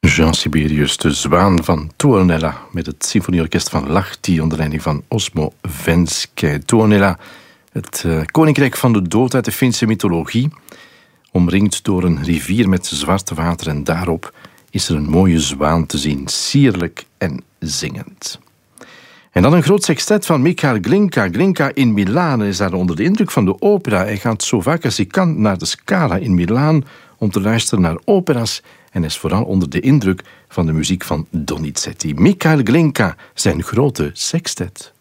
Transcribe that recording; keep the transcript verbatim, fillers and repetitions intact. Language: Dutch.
Jean Sibelius, de zwaan van Tuonela, met het symfonieorkest van Lahti onder leiding van Osmo Venske. Tuonela, het uh, koninkrijk van de dood uit de Finse mythologie, omringd door een rivier met zwart water en daarop is er een mooie zwaan te zien, sierlijk en zingend. En dan een groot sextet van Michael Glinka. Glinka in Milaan is daar onder de indruk van de opera. Hij gaat zo vaak als hij kan naar de Scala in Milaan om te luisteren naar opera's en is vooral onder de indruk van de muziek van Donizetti. Michael Glinka, zijn grote sextet.